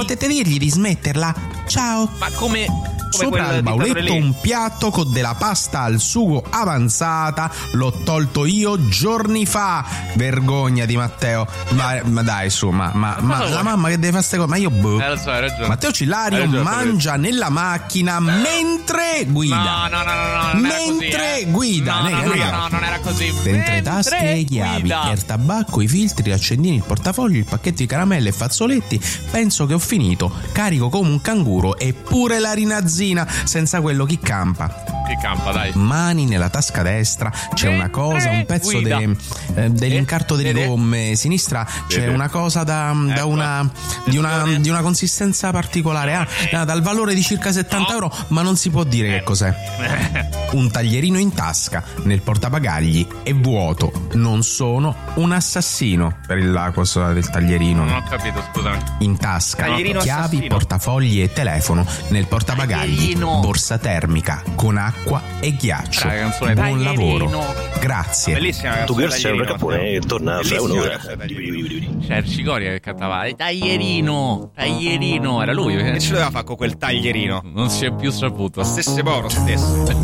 potete dirgli di smetterla? Ciao. Ma come Sopra al bauletto un piatto con della pasta al sugo avanzata. L'ho tolto io giorni fa. Vergognati, Matteo. Ma dai, su, ma la mamma che deve fare ste cose? Ma io lo so, hai ragione. Matteo Cillario mangia nella macchina mentre guida. No, mentre guida. No, non era così. Dentro le tasche le chiavi, il tabacco, i filtri, gli accendini, il portafoglio, il pacchetto di caramelle e fazzoletti. Penso che ho finito. Carico come un canguro e pure la rinazzina. Senza quello chi campa? Chi campa, dai. Mani nella tasca destra c'è una cosa, un pezzo dell'incarto delle gomme. Sinistra c'è una cosa di una consistenza particolare, dal valore di circa 70 euro, ma non si può dire che cos'è. Un taglierino in tasca, nel portabagagli è vuoto. Non sono un assassino. Per la cosa del taglierino. Non ho capito, scusami. In tasca Taglierino chiavi, assassino. portafogli e telefono. Nel portabagagli borsa termica con acqua e ghiaccio. Canzone, Buon taglierino. lavoro. Grazie. Bellissima Tu canzone. Gersi era capone e torna fra un'ora. C'era il Cicoria che cantava taglierino, era lui. E ce lo doveva fare con quel taglierino? Non si è più saputo. Stesse poro stesso.